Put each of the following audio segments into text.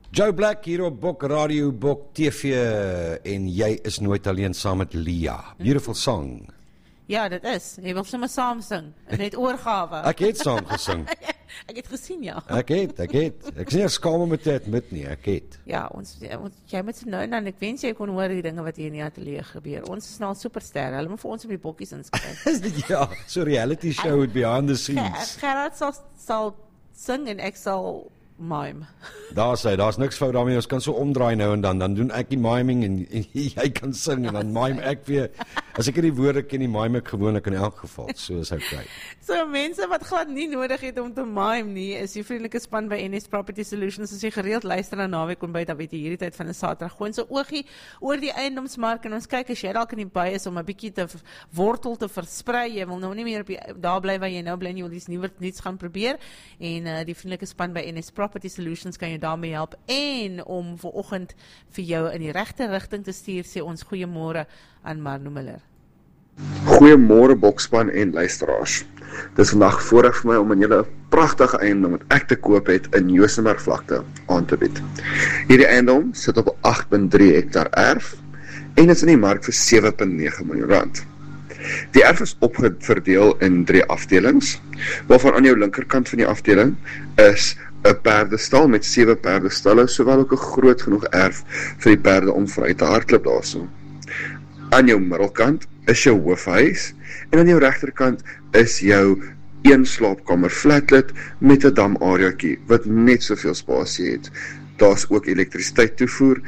Joe Black hier op Bok Radio, Bok TV en jy is nooit alleen saam met Lia. Beautiful song. Ja, dit is. Jy wil sommer saam sing. Net oorgawe. Ek het saam gesing. Ek het gesien, ja. Ek is nie skaam om dit te admit nie, ek het. Ja, jy moet so nou en dan, ek wens jy kon hoor die dinge wat hier in die ateljee gebeur. Ons is nou supersterre, hulle moet vir ons op die bokkies inskryf. Ja, so reality show behind the scenes. Gerard sal sing en ek sal mime. Daar's niks fout daarmee, ons kan so omdraai nou en dan doen ek die miming en jy kan sing en dan mime ek weer. As ek die woorde ken, die mime ek gewoonlik in elk geval, so is okay. So mense wat glad nie nodig het om te mime nie, is die vriendelike span by NS Property Solutions. As jy gereeld luister na Naweek Ontbyt, dan weet jy hierdie tyd van 'n Saterdag gewoon so oogie oor die eiendomsmark en ons kyk as jy dalk in die by is om 'n bietjie te wortel te versprei. Jy wil nou nie meer daar bly waar jy nou bly nie, jy wil iets nuuts gaan probeer en die vriendelike span by NS Property Solutions kan jou daarmee help en om vanoggend vir jou in die regte rigting te stuur, sê ons goeiemôre aan Marno Miller. Goeiemôre Bokspan en luisteraars. Dis vandag voorreg vir my om aan julle 'n pragtige eiendom wat ek te koop het in Johannesburg vlakte aan te bied. Hierdie eiendom sit op 8.3 hektaar erf en is in die mark vir 7.9 miljoen rand. Die erf is opgeverdeel in 3 afdelings, waarvan aan jou linkerkant van die afdeling is 'n perdestal met 7 perdestalle, sowel ook 'n groot genoeg erf vir die perde om vry te hardloop daarso. Aan jou middelkant is jou hoofhuis en aan jou regterkant is jou 1 slaapkamer flatlet met 'n damareaatjie wat net soveel spasie het. Daar's ook elektrisiteit toevoer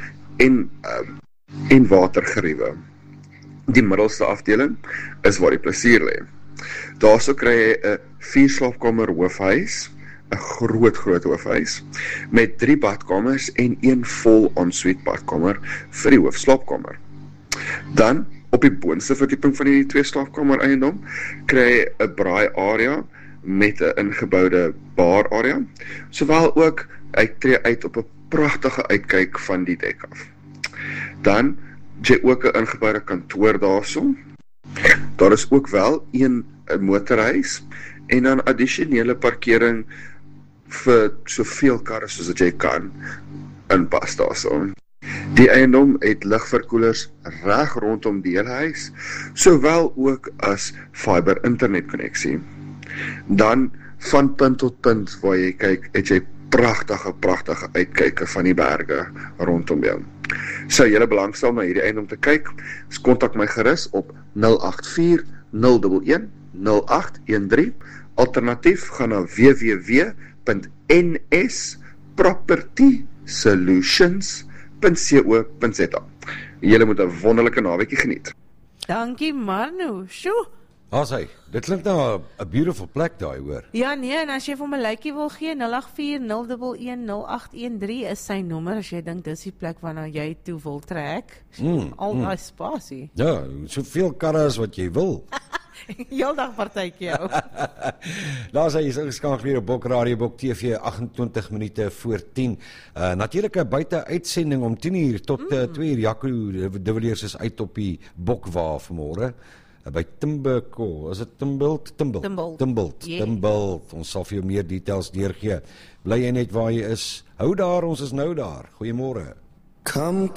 en watergeriewe. Die middelste afdeling is waar die plesier lê. Daarso kry jy 'n 4 slaapkamer hoofhuis, 'n groot hoofhuis met 3 badkamers en 1 vol ensuite badkamer vir die hoofslaapkamer. Dan op die boonste verdieping van die 2 slaapkamer eiendom kry jy 'n braai area met 'n ingeboude bar area, sowel ook tree uit op 'n pragtige uitkyk van die dek af. Dan jy ook 'n ingeboude kantoor daarso. Daar is ook wel 'n motorhuis en dan addisionele parkering vir soveel karre soos wat jy kan inpas daarso. Die eiendom het ligverkoelers reg rondom die hele huis, sowel ook as fiber internetkonneksie. Dan van punt tot punt waar jy kyk, het jy pragtige uitkyke van die berge rondom jou. Sou julle belangstel om na hierdie eiendom te kyk, kontak my gerus op 084 011 0813. Alternatief gaan na www.nspropertysolutions.co.za. Julle moet 'n wonderlike naweekie geniet. Dankie Marno. Sjoe. Hy, dit klink nou 'n beautiful plek daai, hoor. Ja nee, en as jy vir my 'n lykie wil gee, 084 011 0813 is sy nommer as jy dink dis die plek waarna jy toe wil trek. Al daai spasie. Ja, soveel karre as wat jy wil. Heeldag partytjie jou. Daar's hy is ingeskakel weer op Bok Radio, Bok TV, 28 minute voor 10. Natuurlik 'n buite uitsending om 10:00 tot 2:00. Jaco de Villiers is uit op die Bokwa vanmôre. By Timberco, is dit Timbult? Timbult. Ons sal vir jou meer details deurgee. Bly jy net waar jy is. Hou daar, ons is nou daar. Goeiemôre.